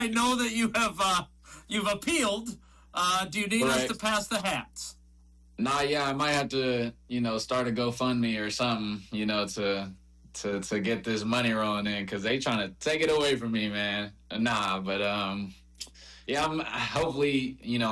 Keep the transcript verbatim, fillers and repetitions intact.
I know that you have uh, you've appealed. Uh, do you need right. us to pass the hats? Nah, yeah, I might have to, you know, start a GoFundMe or something, you know, to to to get this money rolling in, because they trying to take it away from me, man. Nah, but um, yeah, I'm hopefully, you know.